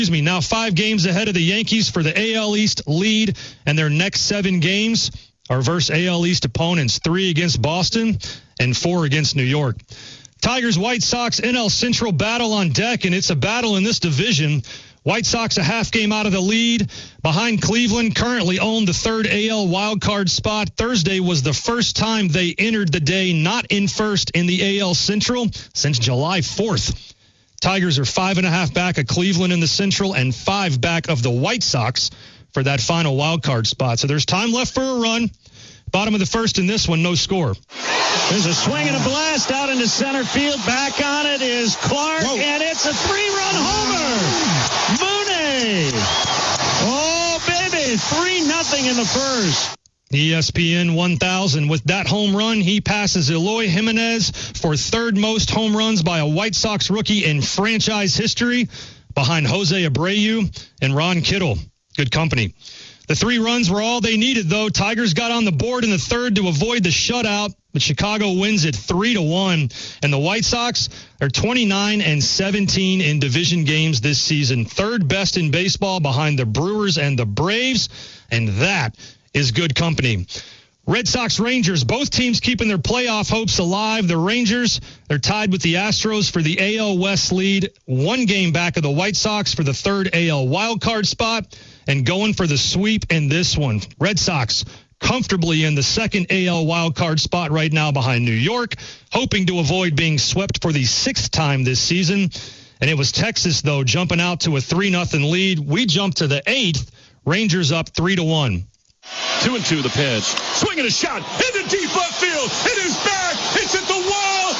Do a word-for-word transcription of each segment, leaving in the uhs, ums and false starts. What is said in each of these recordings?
Excuse me, now five games ahead of the Yankees for the A L East lead, and their next seven games are versus A L East opponents, three against Boston and four against New York. Tigers, White Sox, N L Central battle on deck, and it's a battle in this division. White Sox a half game out of the lead behind Cleveland, currently own the third A L wildcard spot. Thursday was the first time they entered the day not in first in the A L Central since July fourth. Tigers are five and a half back of Cleveland in the Central and five back of the White Sox for that final wildcard spot. So there's time left for a run. Bottom of the first in this one, no score. There's a swing and a blast out into center field. Back on it is Clark, Whoa. And it's a three-run homer. Mooney. Oh, baby, three nothing in the first. E S P N one thousand. With that home run, he passes Eloy Jimenez for third most home runs by a White Sox rookie in franchise history, behind Jose Abreu and Ron Kittle. Good company. The three runs were all they needed, though. Tigers got on the board in the third to avoid the shutout, but Chicago wins it three to one. And the White Sox are twenty-nine and seventeen in division games this season, third best in baseball behind the Brewers and the Braves, and that is good company. Red Sox, Rangers, both teams keeping their playoff hopes alive. The Rangers, they're tied with the Astros for the A L West lead, one game back of the White Sox for the third A L wildcard spot, and going for the sweep in this one. Red Sox comfortably in the second A L wildcard spot right now behind New York, hoping to avoid being swept for the sixth time this season. And it was Texas, though, jumping out to a three nothing lead. We jumped to the eighth. Rangers up three to one. Two and two the pitch. Swinging a shot into deep left field. It is back. It's at the wall.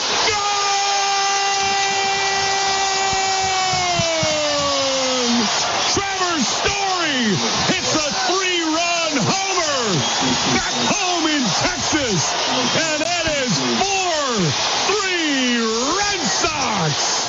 Gone! Trevor Story hits a three-run homer. Back home in Texas. And it is four three Red Sox.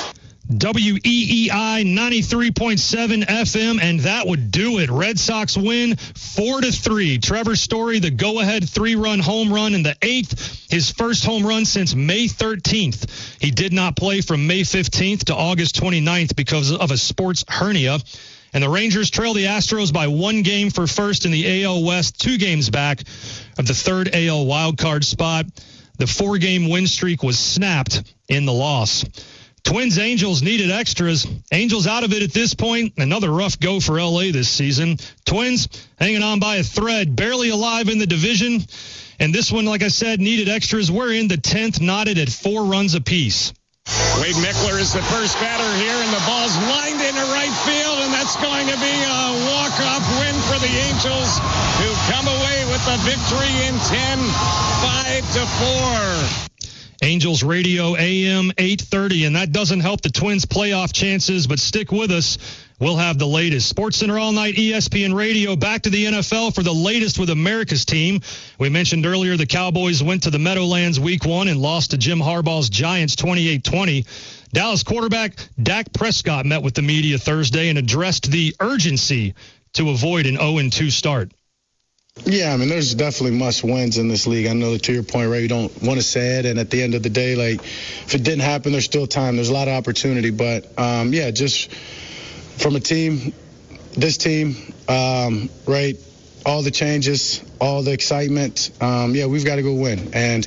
W E E I ninety-three point seven F M, and that would do it. Red Sox win four to three. Trevor Story, the go-ahead three-run home run in the eighth, his first home run since May thirteenth. He did not play from May fifteenth to August twenty-ninth because of a sports hernia. And the Rangers trail the Astros by one game for first in the A L West, two games back of the third A L wildcard spot. The four-game win streak was snapped in the loss. Twins Angels needed extras. Angels out of it at this point. Another rough go for L A this season. Twins hanging on by a thread, barely alive in the division. And this one, like I said, needed extras. We're in the tenth, knotted at four runs apiece. Wade Mickler is the first batter here, and the ball's lined into right field, and that's going to be a walk-off win for the Angels, who come away with the victory in ten, five to four. Angels Radio A M eight thirty, and that doesn't help the Twins' playoff chances, but stick with us. We'll have the latest. SportsCenter All Night, E S P N Radio. Back to the N F L for the latest with America's team. We mentioned earlier the Cowboys went to the Meadowlands week one and lost to Jim Harbaugh's Giants twenty-eight twenty. Dallas quarterback Dak Prescott met with the media Thursday and addressed the urgency to avoid an oh and two start. Yeah, I mean, there's definitely must-wins in this league. I know that to your point, Ray, you don't want to say it, and at the end of the day, like, if it didn't happen, there's still time. There's a lot of opportunity, but, um, yeah, just from a team, this team, um, right, all the changes, all the excitement, um, yeah, we've got to go win. And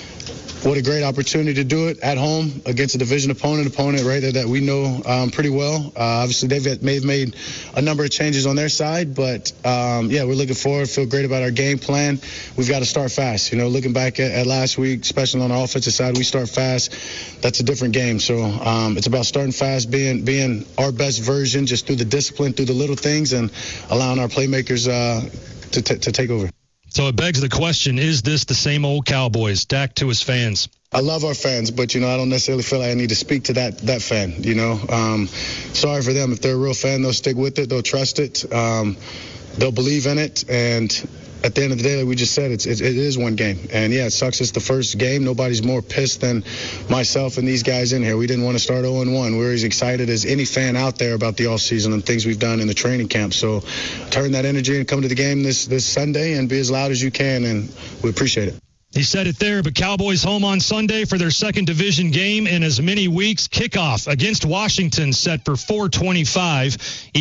what a great opportunity to do it at home against a division opponent, opponent right there that we know um, pretty well. Uh, obviously, they've made, made a number of changes on their side, but um, yeah, we're looking forward. Feel great about our game plan. We've got to start fast. You know, looking back at, at last week, especially on the offensive side, we start fast. That's a different game. So um, it's about starting fast, being being our best version, just through the discipline, through the little things, and allowing our playmakers uh, to t- to take over. So it begs the question, is this the same old Cowboys? Dak to his fans. I love our fans, but, you know, I don't necessarily feel like I need to speak to that that fan, you know. Um, sorry for them. If they're a real fan, they'll stick with it. They'll trust it. Um, they'll believe in it. And at the end of the day, like we just said, it's, it, it is one game. And, yeah, it sucks it's the first game. Nobody's more pissed than myself and these guys in here. We didn't want to start oh and one. We're as excited as any fan out there about the offseason and things we've done in the training camp. So turn that energy and come to the game this, this Sunday and be as loud as you can, and we appreciate it. He said it there, but Cowboys home on Sunday for their second division game in as many weeks. Kickoff against Washington set for four twenty-five.